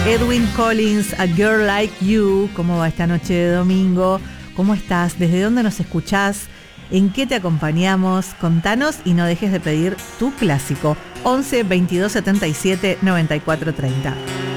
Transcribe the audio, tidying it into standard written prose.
Edwyn Collins, A Girl Like You. ¿Cómo va esta noche de domingo? ¿Cómo estás? ¿Desde dónde nos escuchás? ¿En qué te acompañamos? Contanos y no dejes de pedir tu clásico. 11 22 77 94 30.